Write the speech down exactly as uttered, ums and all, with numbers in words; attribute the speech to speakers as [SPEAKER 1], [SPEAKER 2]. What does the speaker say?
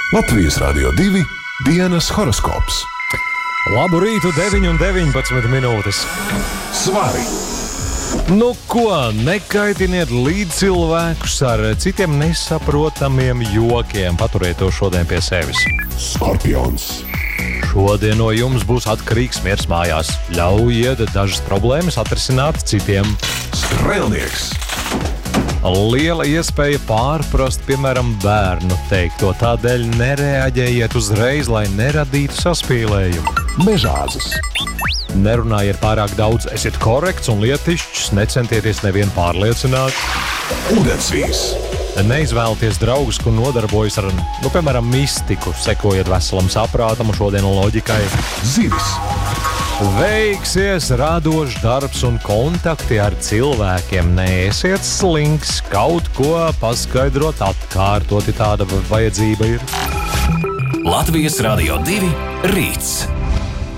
[SPEAKER 1] Latvijas Rādio divi dienas horoskops.
[SPEAKER 2] Labu rītu, deviņi un deviņpadsmit minūtes.
[SPEAKER 1] Svari!
[SPEAKER 2] Nu ko, nekaitiniet līdz cilvēkus ar citiem nesaprotamiem jokiem. Paturiet to šodien pie sevis.
[SPEAKER 1] Skorpions!
[SPEAKER 2] Šodien no jums būs atkarīgs miers mājās. Ļaujiet dažas problēmas atrisināt citiem.
[SPEAKER 1] Strēlnieks!
[SPEAKER 2] Liela iespēja pārprast, piemēram, bērnu teikto, tādēļ nereaģējiet uzreiz, lai neradītu saspīlējumu.
[SPEAKER 1] Mežāzes!
[SPEAKER 2] Nerunājiet pārāk daudz, esiet korekts un lietišķs, necentieties nevienu pārliecināt.
[SPEAKER 1] Ūdensvīrs!
[SPEAKER 2] Neizvēlieties draugus, kur nodarbojas ar, nu, piemēram, mistiku, sekojiet veselam saprātam un šodienas loģikai.
[SPEAKER 1] Zivis!
[SPEAKER 2] Veiksies radošs darbs un kontakti ar cilvēkiem. Neesiet slinks, kaut ko paskaidrot, atkārtot, ja tāda vajadzība ir.
[SPEAKER 3] Latvijas Rādio divi rīts.